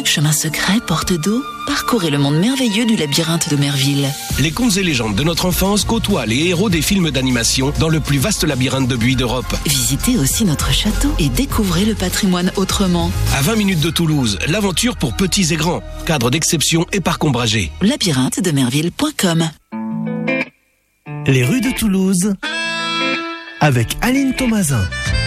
chemin secret, porte d'eau, parcourez le monde merveilleux du labyrinthe de Merville. Les contes et légendes de notre enfance côtoient les héros des films d'animation dans le plus vaste labyrinthe de buis d'Europe. Visitez aussi notre château et découvrez le patrimoine autrement. À 20 minutes de Toulouse, l'aventure pour petits et grands. Cadre d'exception et parc ombragé. labyrinthe-de-merville.com. Les rues de Toulouse avec Aline Thomasin.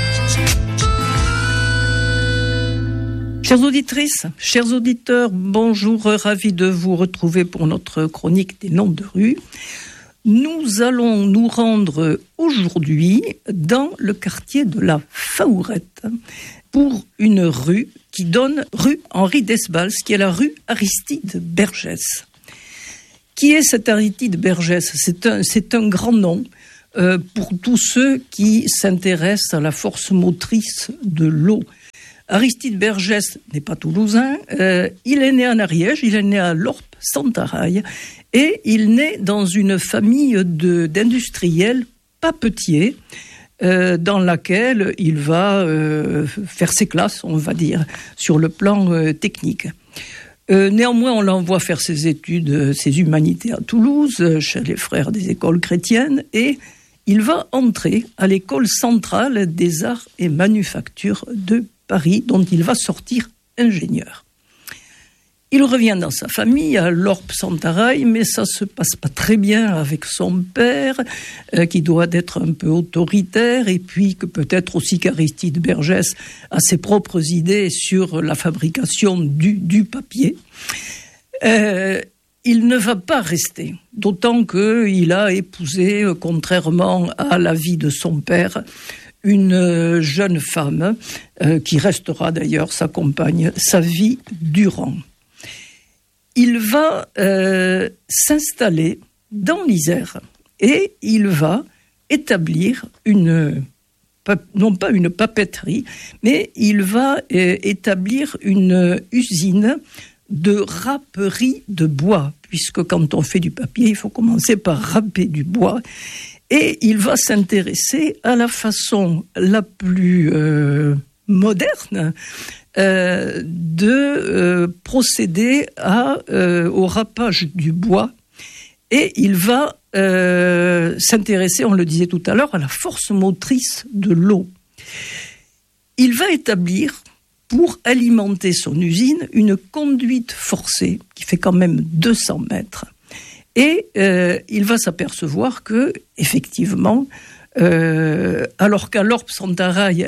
Chères auditrices, chers auditeurs, bonjour, ravi de vous retrouver pour notre chronique des noms de rues. Nous allons nous rendre aujourd'hui dans le quartier de la Faourette pour une rue qui donne rue Henri Desbals, qui est la rue Aristide Bergès. Qui est cet Aristide Bergès ? C'est un grand nom pour tous ceux qui s'intéressent à la force motrice de l'eau. Aristide Bergès n'est pas toulousain, il est né en Ariège, il est né à Lorp-Sentaraille et il naît dans une famille d'industriels papetiers dans laquelle il va faire ses classes, on va dire, sur le plan technique. Néanmoins, on l'envoie faire ses études, ses humanités à Toulouse, chez les frères des écoles chrétiennes, et il va entrer à l'école centrale des arts et manufactures de Paris, dont il va sortir ingénieur. Il revient dans sa famille à Lorp-Sentaraille, mais ça se passe pas très bien avec son père, qui doit être un peu autoritaire, et puis que peut-être aussi qu'Aristide Bergès a ses propres idées sur la fabrication du papier. Il ne va pas rester, d'autant qu'il a épousé, contrairement à l'avis de son père, une jeune femme qui restera d'ailleurs sa compagne sa vie durant. Il va s'installer dans l'Isère et il va établir non pas une papeterie, mais il va établir une usine de râperie de bois, puisque quand on fait du papier, il faut commencer par râper du bois. Et il va s'intéresser à la façon la plus moderne de procéder au râpage du bois. Et il va s'intéresser, on le disait tout à l'heure, à la force motrice de l'eau. Il va établir, pour alimenter son usine, une conduite forcée qui fait quand même 200 mètres. Et il va s'apercevoir que, effectivement, alors qu'à Lorp-Sentaraille,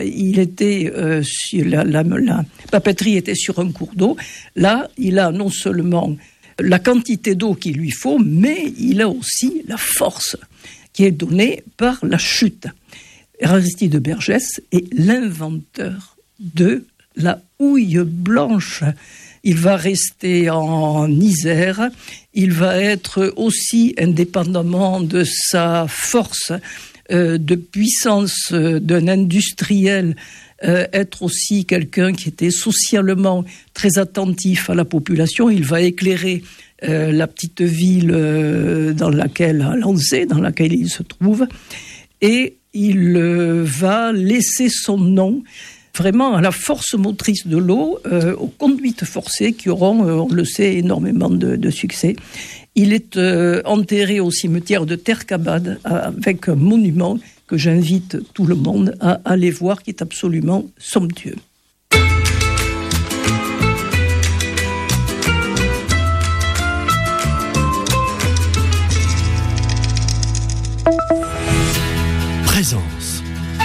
la papeterie était sur un cours d'eau, là, il a non seulement la quantité d'eau qu'il lui faut, mais il a aussi la force qui est donnée par la chute. Aristide Bergès est l'inventeur de la houille blanche. Il va rester en Isère, il va être aussi, indépendamment de sa force de puissance d'un industriel, être aussi quelqu'un qui était socialement très attentif à la population. Il va éclairer la petite ville dans laquelle il se trouve, et il va laisser son nom vraiment à la force motrice de l'eau, aux conduites forcées qui auront, on le sait, énormément de succès. Il est enterré au cimetière de Terre-Cabade avec un monument que j'invite tout le monde à aller voir, qui est absolument somptueux. Présente